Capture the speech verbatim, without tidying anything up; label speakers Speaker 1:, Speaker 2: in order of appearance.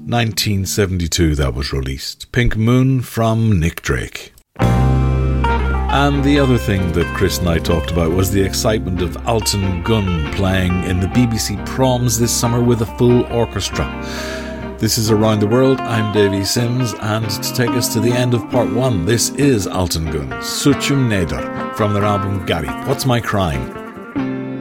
Speaker 1: nineteen seventy-two that was released. Pink Moon from Nick Drake. And the other thing that Chris and I talked about was the excitement of Alton Gunn playing in the B B C Proms this summer with a full orchestra. This is Around the World. I'm Davy Sims, and to take us to the end of part one, this is Alton Gunn, Suchum Neder, from their album Gary, What's My Crime?